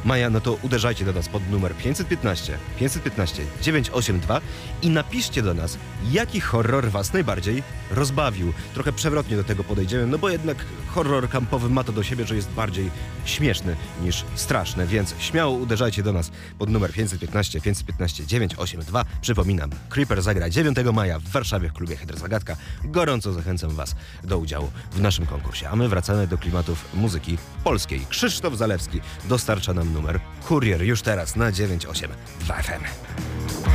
maja, no to uderzajcie do nas pod numer 515 982 i napiszcie do nas, jaki horror was najbardziej rozbawił. Trochę przewrotnie do tego podejdziemy, no bo jednak horror kampowy ma to do siebie, że jest bardziej śmieszny niż straszny, więc śmiało uderzajcie do nas pod numer 515 982. Przypominam, Creeper zagra 9 maja w Warszawie w klubie Hydrozagadka. Gorąco zachęcam was do udziału w naszym konkursie. A my wracamy do klimatów muzyki polskiej. Krzysztof Zalewski dostarcza nam numer Kurier już teraz na 982 FM.